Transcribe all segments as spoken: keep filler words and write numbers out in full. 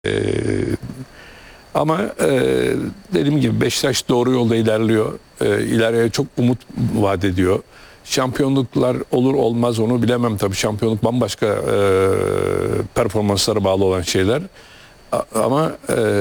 Ee, ama e, dediğim gibi Beşiktaş doğru yolda ilerliyor. Ee, ileriye çok umut vaat ediyor. Şampiyonluklar olur olmaz onu bilemem tabii. Şampiyonluk bambaşka e, performanslara bağlı olan şeyler. A, ama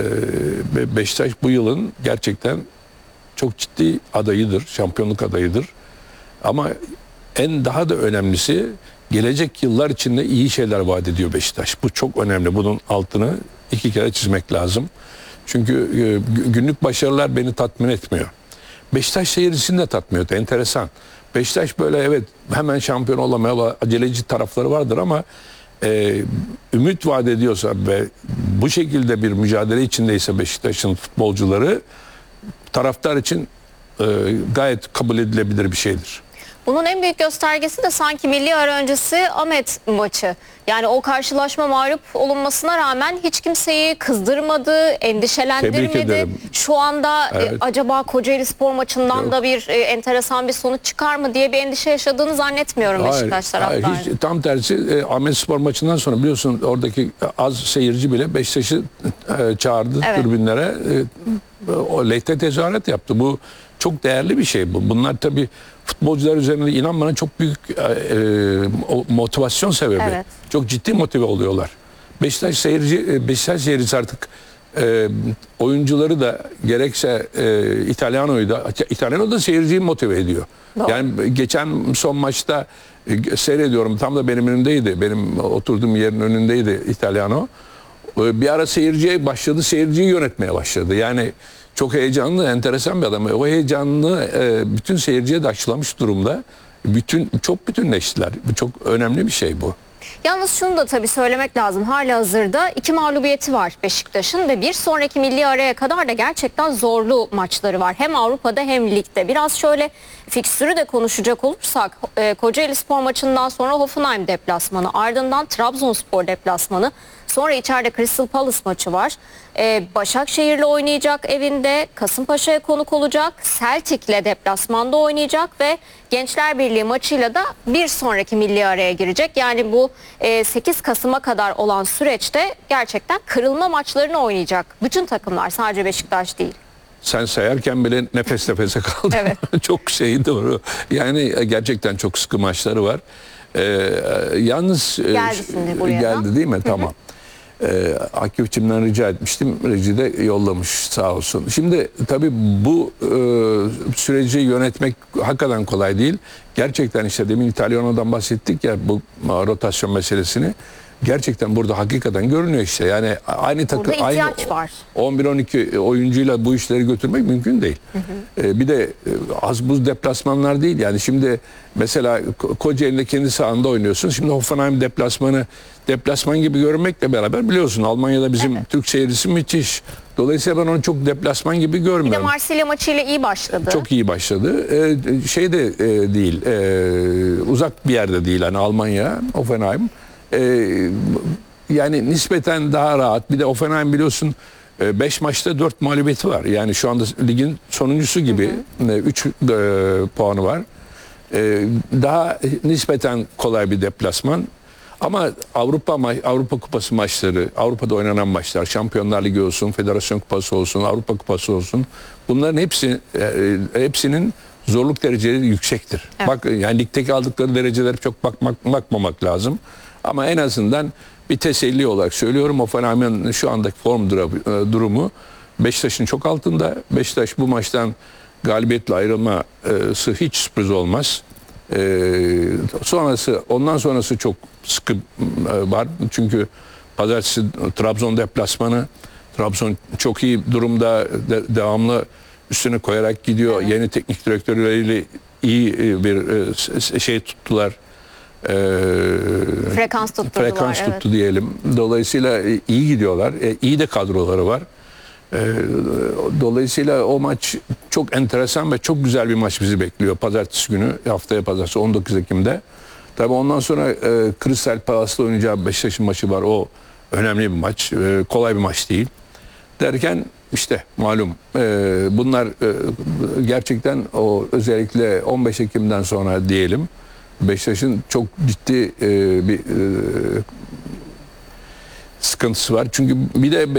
e, Beşiktaş bu yılın gerçekten çok ciddi adayıdır. Şampiyonluk adayıdır. Ama en daha da önemlisi gelecek yıllar içinde iyi şeyler vaat ediyor Beşiktaş. Bu çok önemli. Bunun altını iki kere çizmek lazım. Çünkü günlük başarılar beni tatmin etmiyor. Beşiktaş seyircisini de tatmin ediyor. Enteresan. Beşiktaş böyle evet hemen şampiyon olamaya aceleci tarafları vardır ama e, ümit vaat ediyorsa ve bu şekilde bir mücadele içindeyse Beşiktaş'ın futbolcuları taraftar için e, gayet kabul edilebilir bir şeydir. Bunun en büyük göstergesi de sanki milli ara öncesi Ahmet maçı. Yani o karşılaşma mağlup olunmasına rağmen hiç kimseyi kızdırmadı, endişelendirmedi. Şu anda evet. e, acaba Kocaelispor maçından Yok. da bir e, enteresan bir sonuç çıkar mı diye bir endişe yaşadığını zannetmiyorum Beşiktaş taraftarının. Tam tersi e, Ahmetspor maçından sonra biliyorsun oradaki az seyirci bile Beşiktaş'ı e, çağırdı evet. tribünlere. E, o lehte tezahürat yaptı. Bu çok değerli bir şey bu. Bunlar tabii futbolcular üzerinde inan bana çok büyük e, motivasyon sebebi. Evet. Çok ciddi motive oluyorlar. Beşiktaş seyirci, Beşiktaş seyircisi artık e, oyuncuları da gerekse e, İtalyano'yu da İtalyano da seyirciyi motive ediyor. Doğru. Yani geçen son maçta e, seyrediyorum tam da benim önümdeydi. Benim oturduğum yerin önündeydi İtalyano. E, bir ara seyirciye başladı, seyirciyi yönetmeye başladı. Yani çok heyecanlı, enteresan bir adam. O heyecanını e, bütün seyirciye de aşılamış durumda. Bütün çok bütünleştiler. Bu çok önemli bir şey bu. Yalnız şunu da tabii söylemek lazım. Halihazırda iki mağlubiyeti var Beşiktaş'ın ve bir sonraki milli araya kadar da gerçekten zorlu maçları var. Hem Avrupa'da hem ligde. Biraz şöyle fikstürü de konuşacak olursak e, Kocaelispor maçından sonra Hoffenheim deplasmanı, ardından Trabzonspor deplasmanı, sonra içeride Crystal Palace maçı var. Ee, Başakşehir'le oynayacak evinde, Kasımpaşa'ya konuk olacak, Celtic'le deplasmanda oynayacak ve Gençler Birliği maçıyla da bir sonraki milli araya girecek. Yani bu e, sekiz Kasım'a kadar olan süreçte gerçekten kırılma maçlarını oynayacak. Bütün takımlar, sadece Beşiktaş değil. Sen sayarken bile nefes nefese kaldı. Evet. Çok şey doğru. Yani gerçekten çok sıkı maçları var. Ee, yalnız geldi şimdi buraya geldi değil mi? Tamam. Ee, Akif'cimden rica etmiştim. Reci de yollamış sağ olsun. Şimdi tabii bu e, süreci yönetmek hakikaten kolay değil. Gerçekten işte demin İtalyano'dan bahsettik ya bu rotasyon meselesini. Gerçekten burada hakikaten görünüyor işte. Yani aynı takım aynı var. on bir on iki oyuncuyla bu işleri götürmek mümkün değil. Hı hı. Ee, bir de e, az buz deplasmanlar değil. Yani şimdi mesela Kocaeli'nde kendi sahanda oynuyorsun. Şimdi Hoffenheim deplasmanı deplasman gibi görmekle beraber biliyorsun Almanya'da bizim evet. Türk seyircisi müthiş. Dolayısıyla ben onu çok deplasman gibi görmüyorum. Bir de Marsilya maçıyla iyi başladı. Çok iyi başladı. Ee, şey de e, değil. E, uzak bir yerde değil. Hani Almanya, Hoffenheim. Ee, yani nispeten daha rahat. Bir de Hoffenheim biliyorsun beş maçta dört mağlubiyeti var. Yani şu anda ligin sonuncusu gibi üç e, puanı var. Ee, daha nispeten kolay bir deplasman. Ama Avrupa Avrupa Kupası maçları, Avrupa'da oynanan maçlar, Şampiyonlar Ligi olsun, Federasyon Kupası olsun, Avrupa Kupası olsun. Bunların hepsi e, hepsinin zorluk dereceleri yüksektir. Evet. Bak yani ligdeki aldıkları dereceleri çok bakmak bakmamak lazım. Ama en azından bir teselli olarak söylüyorum. Hoffenheim'in şu andaki form durumu Beşiktaş'ın çok altında. Beşiktaş bu maçtan galibiyetle ayrılması hiç sürpriz olmaz. Ee, sonrası ondan sonrası çok sıkı var. Çünkü pazartesi Trabzon deplasmanı. Trabzon çok iyi durumda. De, devamlı üstüne koyarak gidiyor. Evet. Yeni teknik direktörleriyle iyi bir şey tuttular. Ee, frekans tuttular. Frekans tuttu evet. diyelim. Dolayısıyla iyi gidiyorlar. E, iyi de kadroları var. E, dolayısıyla o maç çok enteresan ve çok güzel bir maç bizi bekliyor. Pazartesi günü, haftaya pazartesi on dokuz Ekim'de. Tabii ondan sonra e, Crystal Palace'la oynayacağı Beşiktaş'ın maçı var. O önemli bir maç. E, kolay bir maç değil. Derken işte malum e, bunlar e, gerçekten o özellikle on beş Ekim'den sonra diyelim Beşiktaş'ın çok ciddi e, bir e, sıkıntısı var. Çünkü bir de